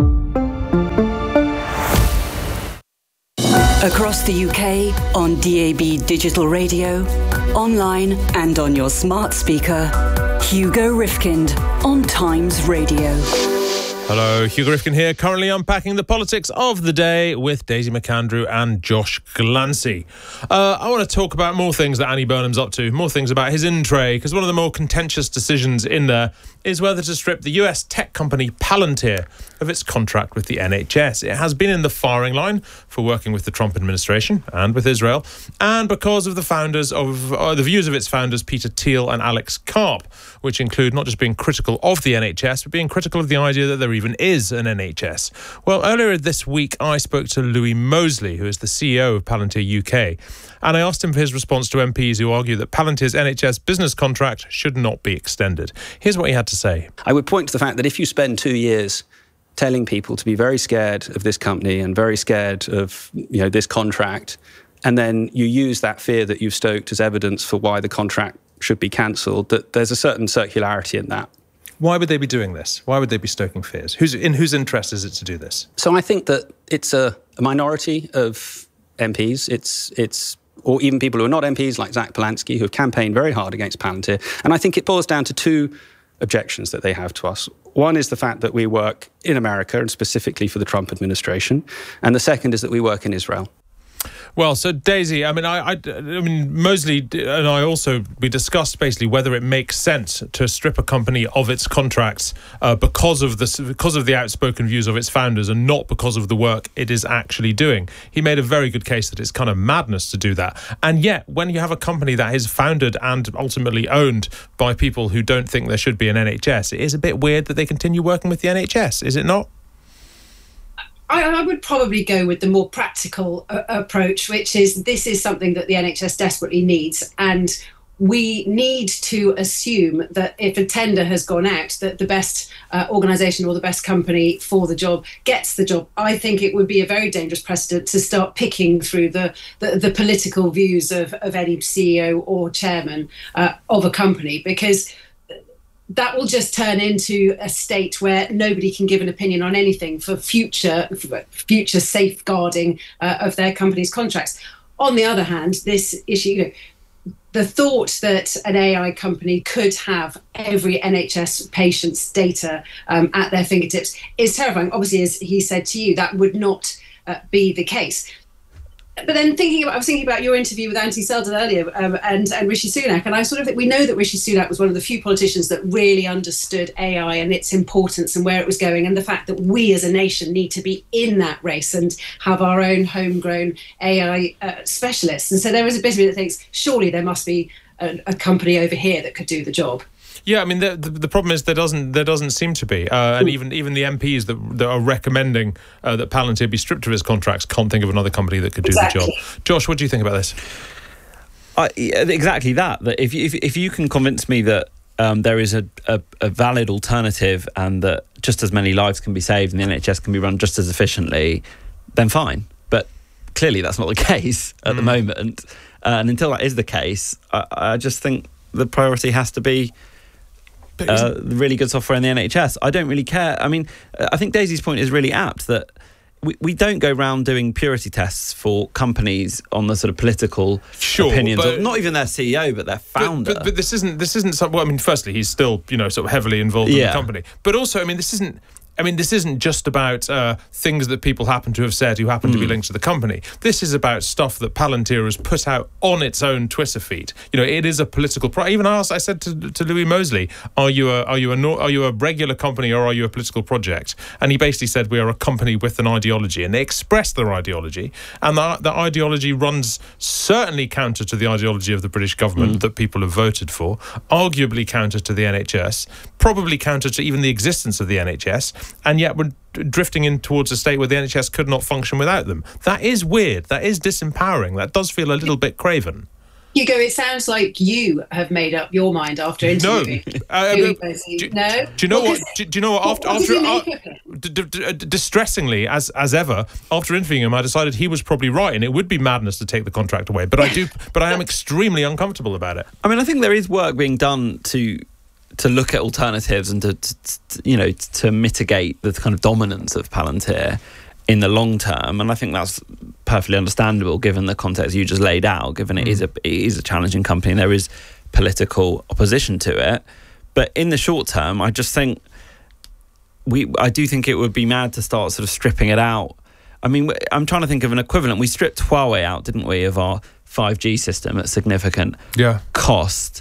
A: Across the U K, on D A B Digital Radio, online and on your smart speaker, Hugo Rifkind on Times Radio.
B: Hello, Hugo Rifkin here, currently unpacking the politics of the day with Daisy McAndrew and Josh Glancy. Uh, I want to talk about more things that Annie Burnham's up to, more things about his in-tray, because one of the more contentious decisions in there is whether to strip the U S tech company Palantir of its contract with the N H S. It has been in the firing line for working with the Trump administration and with Israel, and because of the founders of uh, the views of its founders, Peter Thiel and Alex Karp, which include not just being critical of the N H S, but being critical of the idea that there even is an N H S. Well, earlier this week, I spoke to Louis Mosley, who is the C E O of Palantir U K, and I asked him for his response to M Ps who argue that Palantir's N H S business contract should not be extended. Here's what he had to say.
U: I would point to the fact that if you spend two years telling people to be very scared of this company and very scared of, you know, this contract, and then you use that fear that you've stoked as evidence for why the contract should be cancelled, that there's a certain circularity in that.
B: Why would they be doing this? Why would they be stoking fears? Who's, in whose interest is it to do this?
U: So I think that it's a, a minority of M Ps. It's it's or even people who are not M Ps, like Zach Polanski, who have campaigned very hard against Palantir. And I think it boils down to two objections that they have to us. One is the fact that we work in America, and specifically for the Trump administration. And the second is that we work in Israel.
B: Well, so Daisy, I mean, I, I, I mean, Mosley and I also, we discussed basically whether it makes sense to strip a company of its contracts uh, because of the because of the outspoken views of its founders and not because of the work it is actually doing. He made a very good case that it's kind of madness to do that. And yet, when you have a company that is founded and ultimately owned by people who don't think there should be an N H S, it is a bit weird that they continue working with the N H S, is it not?
N: I, I would probably go with the more practical uh, approach, which is this is something that the N H S desperately needs. And we need to assume that if a tender has gone out, that the best uh, organisation or the best company for the job gets the job. I think it would be a very dangerous precedent to start picking through the, the, the political views of, of any C E O or chairman uh, of a company, because that will just turn into a state where nobody can give an opinion on anything for future for future safeguarding uh, of their company's contracts. On the other hand, this issue, you know, the thought that an A I company could have every N H S patient's data um, at their fingertips is terrifying. Obviously, as he said to you, that would not uh, be the case. But then thinking about, I was thinking about your interview with Antti Seldon earlier um, and, and Rishi Sunak, and I sort of think we know that Rishi Sunak was one of the few politicians that really understood A I and its importance and where it was going, and the fact that we as a nation need to be in that race and have our own homegrown A I uh, specialists. And so there is a bit of me that thinks surely there must be a, a company over here that could do the job.
B: Yeah, I mean, the, the, the problem is there doesn't there doesn't seem to be. Uh, and even even the M Ps that, that are recommending uh, that Palantir be stripped of his contracts can't think of another company that could do exactly. the job. Josh, what do you think about this?
L: I, exactly that. That if, if if you can convince me that um, there is a, a, a valid alternative and that just as many lives can be saved and the N H S can be run just as efficiently, then fine. But clearly that's not the case at mm. the moment. Uh, and until that is the case, I, I just think the priority has to be uh, really good software in the N H S. I don't really care. I mean, I think Daisy's point is really apt that we, we don't go round doing purity tests for companies on the sort of political
B: sure,
L: opinions,
B: but,
L: of not even their C E O, but their founder.
B: But, but, but this isn't this isn't some, well, I mean, firstly, he's still, you know, sort of heavily involved yeah. in the company. But also, I mean, this isn't I mean, this isn't just about uh, things that people happen to have said who happen mm. to be linked to the company. This is about stuff that Palantir has put out on its own Twitter feed. You know, it is a political. Pro- I even asked. I said to, to Louis Mosley, "Are you a are you a are you a regular company or are you a political project?" And he basically said, "We are a company with an ideology," and they expressed their ideology, and that, that ideology runs certainly counter to the ideology of the British government mm. that people have voted for, arguably counter to the N H S, probably counter to even the existence of the N H S. And yet we're drifting in towards a state where the N H S could not function without them. That is weird. That is disempowering. That does feel a little bit craven.
N: Hugo, it sounds like you have made up your mind after interviewing.
B: No, uh,
N: do,
B: no. Do you know what? Do, do you know what? After,
N: what, what
B: after, uh, d- d- d- distressingly, as as ever, after interviewing him, I decided he was probably right, and it would be madness to take the contract away. But I do. But I am extremely uncomfortable about it.
L: I mean, I think there is work being done to. to look at alternatives and to, to, to, you know, to mitigate the kind of dominance of Palantir in the long term. And I think that's perfectly understandable given the context you just laid out, given it mm. is a it is a challenging company and there is political opposition to it. But in the short term, I just think we I do think it would be mad to start sort of stripping it out. I mean, I'm trying to think of an equivalent. We stripped Huawei out, didn't we, of our five G system at significant
B: yeah.
L: cost.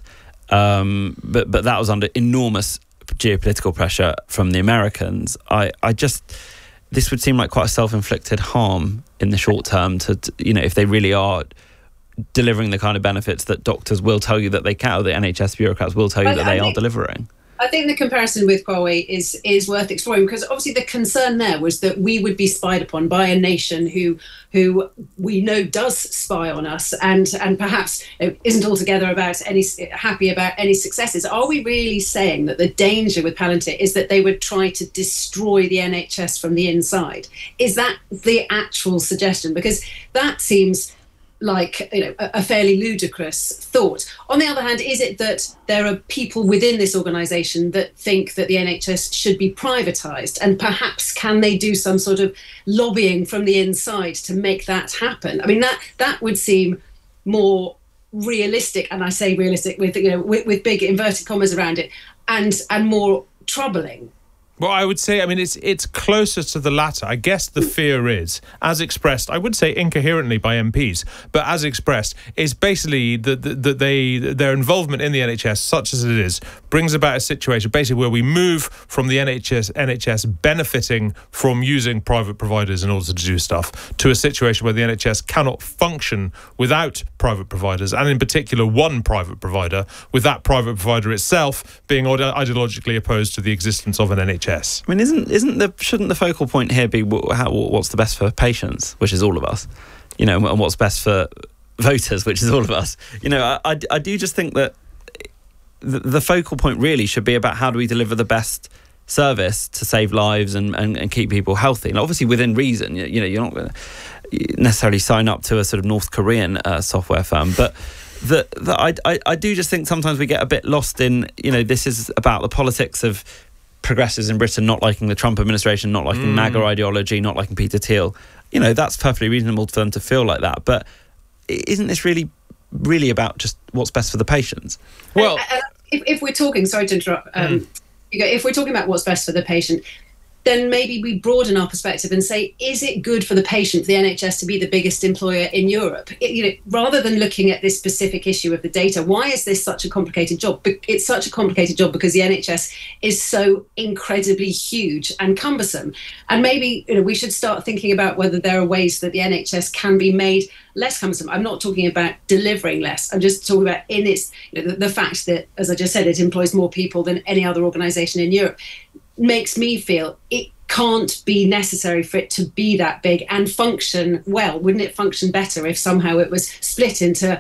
L: Um, but but that was under enormous geopolitical pressure from the Americans. I, I just this would seem like quite a self-inflicted harm in the short term to, to you know if they really are delivering the kind of benefits that doctors will tell you that they can, or the N H S bureaucrats will tell you I, that they I are delivering.
N: I think the comparison with Huawei is is worth exploring because obviously the concern there was that we would be spied upon by a nation who who we know does spy on us and and perhaps isn't altogether about any happy about any successes. Are we really saying that the danger with Palantir is that they would try to destroy the N H S from the inside? Is that the actual suggestion? Because that seems like you know a fairly ludicrous thought. On the other hand, is it that there are people within this organisation that think that the N H S should be privatised, and perhaps can they do some sort of lobbying from the inside to make that happen? I mean, that that would seem more realistic, and I say realistic with you know with, with big inverted commas around it, and and more troubling.
B: Well, I would say, I mean, it's it's closer to the latter. I guess the fear is, as expressed, I would say incoherently by M Ps, but as expressed, is basically that the, the, they their involvement in the N H S, such as it is, brings about a situation basically where we move from the N H S N H S benefiting from using private providers in order to do stuff to a situation where the N H S cannot function without private providers, and in particular one private provider, with that private provider itself being ideologically opposed to the existence of an N H S.
L: I mean, isn't isn't the shouldn't the focal point here be how, what's the best for patients, which is all of us, you know, and what's best for voters, which is all of us. You know, I, I, I do just think that the, the focal point really should be about how do we deliver the best service to save lives and, and, and keep people healthy, and obviously within reason. You, you know, you're not going to necessarily sign up to a sort of North Korean uh, software firm, but. The, the, I, I, I do just think sometimes we get a bit lost in, you know, this is about the politics of progressives in Britain not liking the Trump administration, not liking mm. MAGA ideology, not liking Peter Thiel. You know, that's perfectly reasonable for them to feel like that. But isn't this really, really about just what's best for the patients?
N: Well, uh, uh, if, if we're talking, sorry to interrupt, um, mm. you go, if we're talking about what's best for the patient, then maybe we broaden our perspective and say, is it good for the patient, for the N H S to be the biggest employer in Europe? It, you know, rather than looking at this specific issue of the data, why is this such a complicated job? It's such a complicated job because the N H S is so incredibly huge and cumbersome. And maybe you know, we should start thinking about whether there are ways that the N H S can be made less cumbersome. I'm not talking about delivering less. I'm just talking about in its you know, the, the fact that, as I just said, it employs more people than any other organisation in Europe. Makes me feel it can't be necessary for it to be that big and function well. Wouldn't it function better if somehow it was split into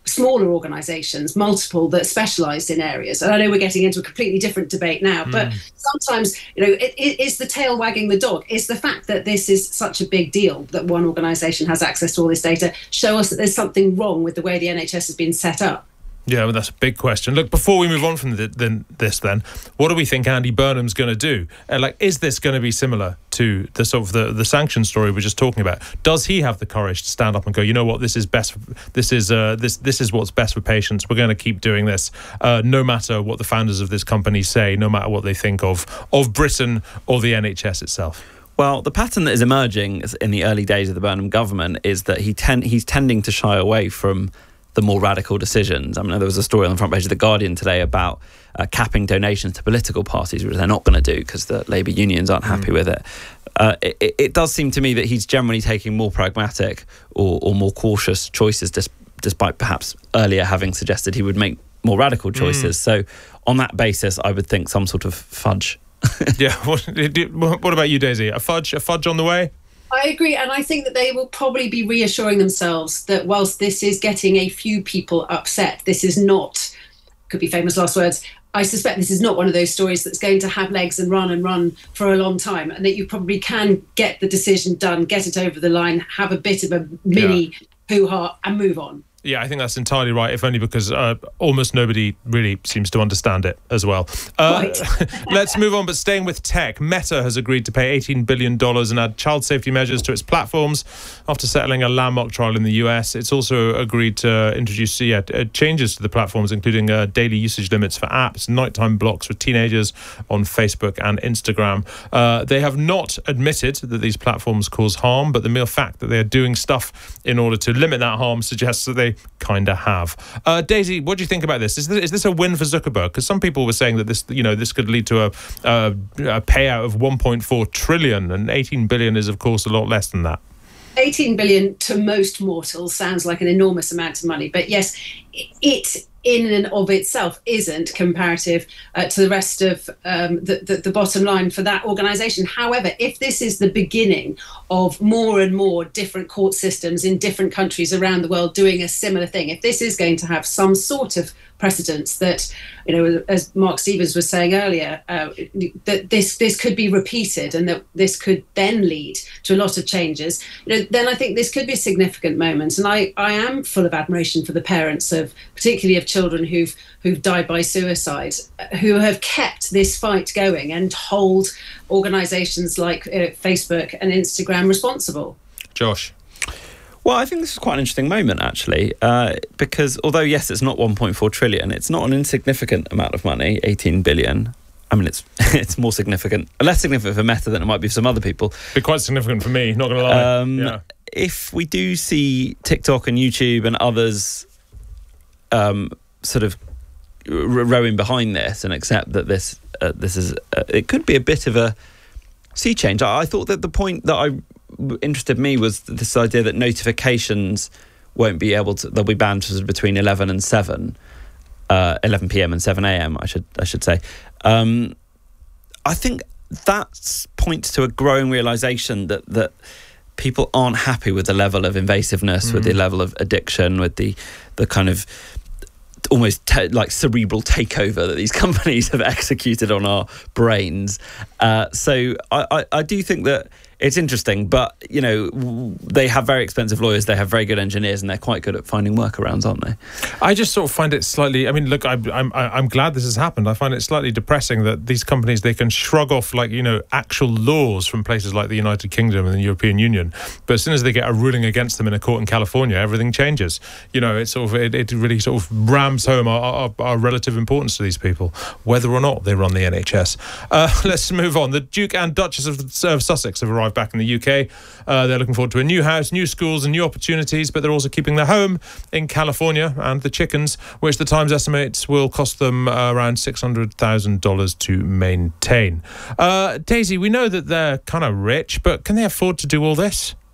N: smaller organisations, multiple that specialised in areas. And I know we're getting into a completely different debate now, mm. but sometimes, you know, it, it is the tail wagging the dog. Is the fact that this is such a big deal that one organisation has access to all this data show us that there's something wrong with the way the N H S has been set up?
B: Yeah, well, that's a big question. Look, before we move on from the, the, this, then, what do we think Andy Burnham's going to do? Uh, like, is this going to be similar to the sort of the, the sanction story we're just talking about? Does he have the courage to stand up and go, you know what, this is best. This is uh, this this is what's best for patients. We're going to keep doing this, uh, no matter what the founders of this company say, no matter what they think of of Britain or the N H S itself.
L: Well, the pattern that is emerging in the early days of the Burnham government is that he ten- he's tending to shy away from the more radical decisions. I mean, there was a story on the front page of The Guardian today about uh, capping donations to political parties, which they're not going to do because the labour unions aren't happy mm. with it. Uh, it. It does seem to me that he's generally taking more pragmatic or, or more cautious choices, dis- despite perhaps earlier having suggested he would make more radical choices. Mm. So on that basis, I would think some sort of fudge.
B: Yeah. What, what about you, Daisy? A fudge, a fudge on the way?
N: I agree, and I think that they will probably be reassuring themselves that whilst this is getting a few people upset, this is not, could be famous last words, I suspect this is not one of those stories that's going to have legs and run and run for a long time, and that you probably can get the decision done, get it over the line, have a bit of a mini yeah. hoo-ha and move on.
B: Yeah, I think that's entirely right, if only because uh, almost nobody really seems to understand it as well. Uh, right. Let's move on, but staying with tech, Meta has agreed to pay eighteen billion dollars and add child safety measures to its platforms after settling a landmark trial in the U S. It's also agreed to introduce yeah, changes to the platforms, including uh, daily usage limits for apps, nighttime blocks for teenagers on Facebook and Instagram. Uh, they have not admitted that these platforms cause harm, but the mere fact that they are doing stuff in order to limit that harm suggests that they kind of have. Uh, Daisy, what do you think about this? Is this, is this a win for Zuckerberg? Because some people were saying that this, you know, this could lead to a, a, a payout of one point four trillion, and eighteen billion is, of course, a lot less than that.
N: eighteen billion to most mortals sounds like an enormous amount of money, but yes, it in and of itself isn't comparative uh, to the rest of um, the, the, the bottom line for that organisation. However, if this is the beginning of more and more different court systems in different countries around the world doing a similar thing, if this is going to have some sort of precedence that, you know, as Mark Stevens was saying earlier, uh, that this this could be repeated and that this could then lead to a lot of changes, you know, then I think this could be a significant moment. And I, I am full of admiration for the parents of, particularly of children who've who've died by suicide, who have kept this fight going and hold organisations like uh, Facebook and Instagram responsible.
B: Josh.
L: Well, I think this is quite an interesting moment, actually, uh, because although, yes, it's not one point four trillion, it's not an insignificant amount of money, eighteen billion. I mean, it's it's more significant, less significant for Meta than it might be for some other people.
B: Be quite significant for me, not going to lie.
L: Um,
B: yeah.
L: If we do see TikTok and YouTube and others um, sort of rowing behind this and accept that this uh, this is, uh, it could be a bit of a sea change. I, I thought that the point that I interested me was this idea that notifications won't be able to, they'll be banned sort of between eleven and seven, uh, eleven p.m. and seven a.m. I should I should say. Um, I think that points to a growing realization that that people aren't happy with the level of invasiveness, mm. with the level of addiction, with the the kind of almost te- like cerebral takeover that these companies have executed on our brains. Uh, so I, I, I do think that it's interesting, but, you know, they have very expensive lawyers, they have very good engineers, and they're quite good at finding workarounds, aren't they?
B: I just sort of find it slightly, I mean, look, I'm, I'm, I'm glad this has happened. I find it slightly depressing that these companies, they can shrug off, like, you know, actual laws from places like the United Kingdom and the European Union, but as soon as they get a ruling against them in a court in California, everything changes. You know, it's sort of, it, it really sort of rams home our, our, our relative importance to these people, whether or not they run the N H S. Uh, let's move on. The Duke and Duchess of, of Sussex have arrived back in the U K. Uh, they're looking forward to a new house, new schools and new opportunities, but they're also keeping their home in California and the chickens, which the Times estimates will cost them uh, around six hundred thousand dollars to maintain. Uh, Daisy, we know that they're kind of rich, but can they afford to do all this?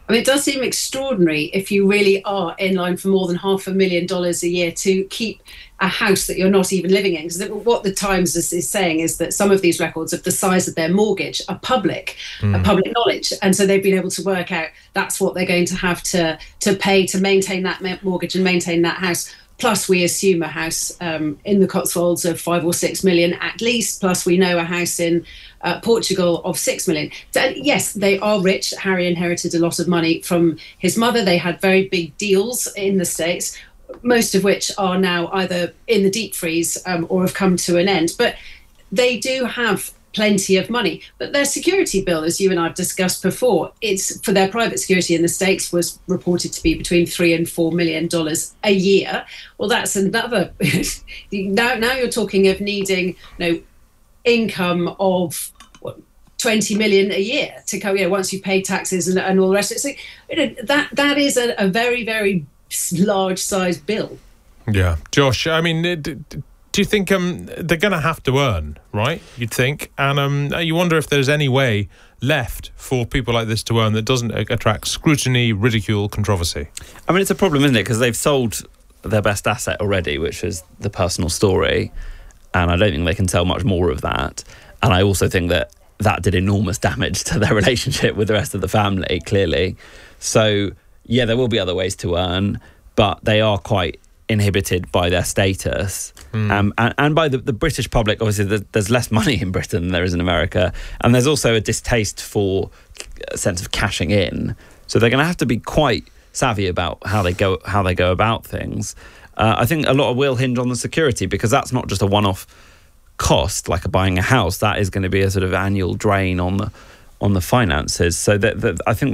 N: I mean, it does seem extraordinary if you really are in line for more than half a million dollars a year to keep a house that you're not even living in. Because what the Times is, is saying is that some of these records of the size of their mortgage are public, mm. are public knowledge. And so they've been able to work out that's what they're going to have to, to pay to maintain that mortgage and maintain that house. Plus, we assume a house um, in the Cotswolds of five or six million at least. Plus, we know a house in uh, Portugal of six million. So, yes, they are rich. Harry inherited a lot of money from his mother. They had very big deals in the States, most of which are now either in the deep freeze um, or have come to an end. But they do have plenty of money. But their security bill, as you and I have discussed before, it's for their private security in the States was reported to be between three and four million dollars a year. Well, that's another. now, now you're talking of needing, you know, income of what, twenty million a year to come. You know, once you've paid taxes and, and all the rest of it. So, you know, that that is a, a very very large size bill.
B: Yeah, Josh. I mean. It, it, Do you think um, they're going to have to earn, right? You'd think. And um, you wonder if there's any way left for people like this to earn that doesn't attract scrutiny, ridicule, controversy.
L: I mean, it's a problem, isn't it? Because they've sold their best asset already, which is the personal story. And I don't think they can sell much more of that. And I also think that that did enormous damage to their relationship with the rest of the family, clearly. So, yeah, there will be other ways to earn, but they are quite inhibited by their status mm. um, and, and by the, the British public. Obviously, the, there's less money in Britain than there is in America, and there's also a distaste for a sense of cashing in. So they're going to have to be quite savvy about how they go how they go about things. Uh, I think a lot will hinge on the security, because that's not just a one-off cost like a buying a house. That is going to be a sort of annual drain on the on the finances. So that, that I think.